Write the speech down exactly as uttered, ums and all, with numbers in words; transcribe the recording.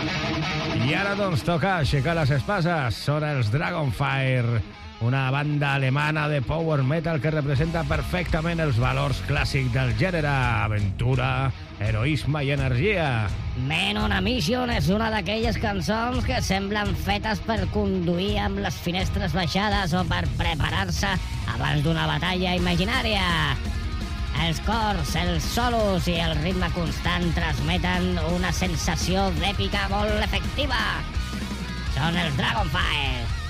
I ara doncs toca aixecar les espases. Són els Dragonfire, una banda alemana de power metal que representa perfectament els valors clàssics del gènere: aventura, heroisme i energia. Men on a Mission és una d'aquelles cançons que semblen fetes per conduir amb les finestres baixades o per preparar-se abans d'una batalla imaginària. Els cors, els solos i el ritme constant transmeten una sensació d'èpica molt efectiva. Són els Dragonfire.